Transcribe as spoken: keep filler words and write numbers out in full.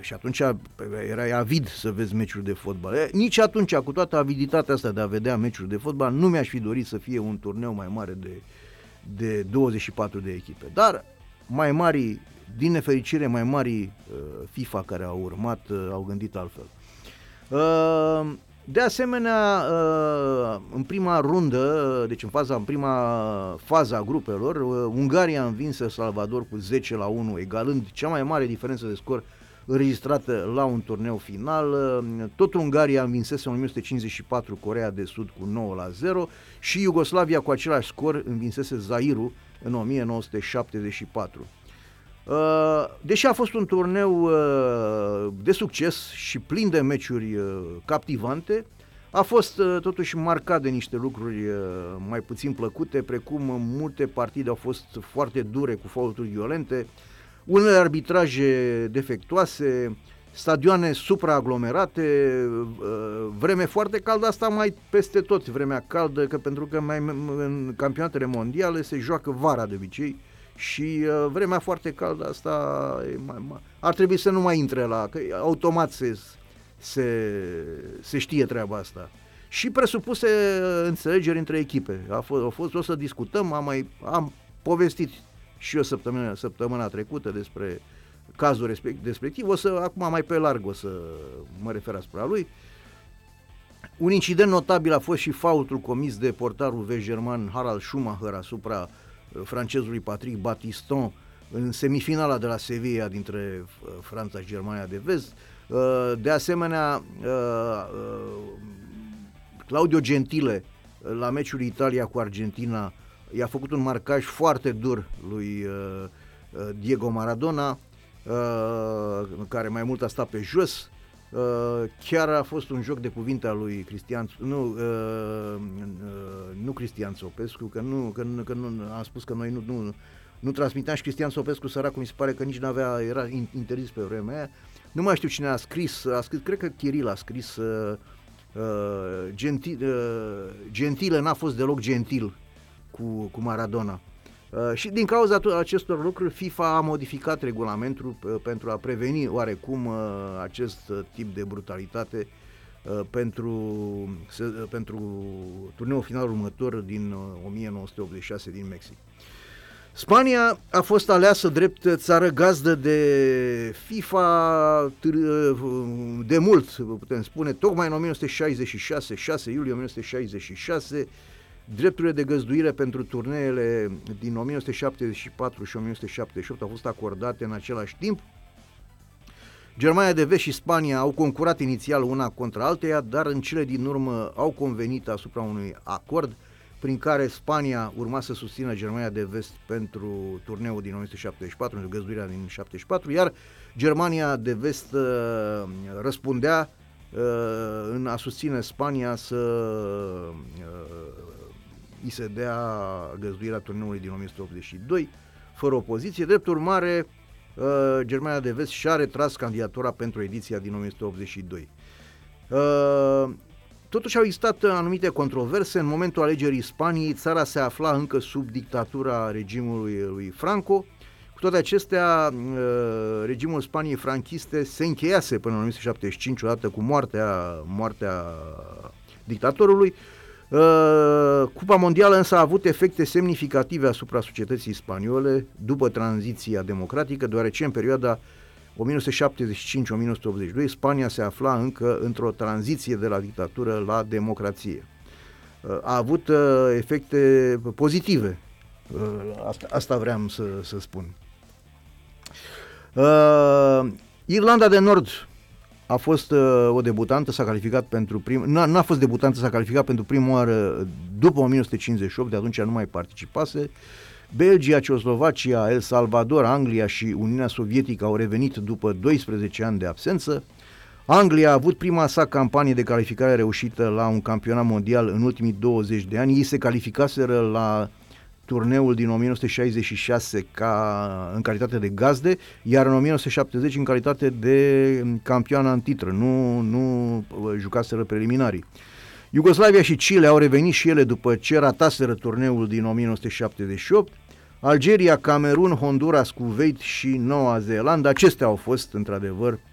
și atunci erai avid să vezi meciuri de fotbal. E, nici atunci, cu toată aviditatea asta de a vedea meciuri de fotbal, nu mi-aș fi dorit să fie un turneu mai mare de, de douăzeci și patru de echipe. Dar mai mari, din nefericire, mai mari uh, FIFA care au urmat uh, au gândit altfel. Uh, de asemenea, uh, în prima rundă, deci în faza, în prima fază a grupelor, uh, Ungaria a învins Salvador cu zece la unu, egalând cea mai mare diferență de scor înregistrată la un turneu final. Uh, tot Ungaria învinsese în o mie nouă sute cincizeci și patru Coreea de Sud cu nouă la zero și Iugoslavia cu același scor învinsese Zairul în o mie nouă sute șaptezeci și patru. Deși a fost un turneu de succes și plin de meciuri captivante, a fost totuși marcat de niște lucruri mai puțin plăcute, precum multe partide au fost foarte dure cu faulturi violente, unele arbitraje defectuoase, stadioane supraaglomerate, vreme foarte caldă, asta mai peste tot vremea caldă, că pentru că mai în campionatele mondiale se joacă vara de obicei și uh, vremea foarte caldă asta e mai, mai, ar trebui să nu mai intre la, că automat se, se, se știe treaba asta. Și presupuse înțelegeri între echipe. A fost, a fost o să discutăm, am, mai, am povestit și eu săptămâna, săptămâna trecută despre cazul respectiv, respectiv, o să, acum mai pe larg o să mă refer asupra lui. Un incident notabil a fost și faultul comis de portarul vest german Harald Schumacher asupra francezului Patrick Battiston în semifinala de la Sevilla dintre Franța și Germania de Vest. De asemenea, Claudio Gentile la meciul Italia cu Argentina i-a făcut un marcaj foarte dur lui Diego Maradona, care mai mult a stat pe jos. Uh, chiar a fost un joc de cuvinte al lui Cristian, nu, uh, uh, nu Cristian Sopescu, că nu, că, că nu, am spus că noi nu, nu, nu transmiteam și Cristian Sopescu, săracul, mi se pare că nici n-avea, era interzis pe vremea aia. Nu mai știu cine a scris, a scris, cred că Chiril a scris, uh, uh, gentil, uh, Gentile n-a fost deloc gentil cu, cu Maradona. Uh, și din cauza acestor lucruri FIFA a modificat regulamentul uh, pentru a preveni oarecum uh, acest uh, tip de brutalitate uh, pentru, uh, pentru turneul final următor din uh, o mie nouă sute optzeci și șase din Mexic. Spania a fost aleasă drept țară gazdă de FIFA de mult, putem spune, tocmai în o mie nouă sute șaizeci și șase, șase iulie o mie nouă sute șaizeci și șase, drepturile de găzduire pentru turneele din o mie nouă sute șaptezeci și patru și o mie nouă sute șaptezeci și opt au fost acordate în același timp. Germania de Vest și Spania au concurat inițial una contra alteia, dar în cele din urmă au convenit asupra unui acord prin care Spania urma să susțină Germania de Vest pentru turneul din o mie nouă sute șaptezeci și patru, pentru găzduirea din șaptezeci și patru, iar Germania de Vest uh, răspundea uh, în a susține Spania să uh, îi se dea găzduirea turneului din o mie nouă sute optzeci și doi, fără opoziție. Drept urmare, uh, Germania de Vest și-a retras candidatura pentru ediția din o mie nouă sute optzeci și doi. Uh, Totuși au existat anumite controverse. În momentul alegerii Spaniei, țara se afla încă sub dictatura regimului lui Franco. Cu toate acestea, regimul Spaniei franchiste se încheiase până în o mie nouă sute șaptezeci și cinci, odată cu moartea, moartea dictatorului. Cupa mondială însă a avut efecte semnificative asupra societății spaniole după tranziția democratică, deoarece în perioada o mie nouă sute șaptezeci și cinci - o mie nouă sute optzeci și doi, Spania se afla încă într-o tranziție de la dictatură la democrație. A avut efecte pozitive, asta, asta vreau să, să spun. Irlanda de Nord a fost o debutantă, s-a calificat pentru prim, n-a, n-a fost debutantă, s-a calificat pentru prima oară după o mie nouă sute cincizeci și opt, de atunci nu mai participase. Belgia, Ceoslovacia, El Salvador, Anglia și Uniunea Sovietică au revenit după doisprezece ani de absență. Anglia a avut prima sa campanie de calificare reușită la un campionat mondial în ultimii douăzeci de ani. Ei se calificaseră la turneul din o mie nouă sute șaizeci și șase ca, în calitate de gazde, iar în o mie nouă sute șaptezeci în calitate de campioană în titră, nu, nu jucaseră preliminarii. Iugoslavia și Chile au revenit și ele după ce rataseră turneul din o mie nouă sute șaptezeci și opt. Algeria, Camerun, Honduras, Kuwait și Noua Zeelandă, acestea au fost într-adevăr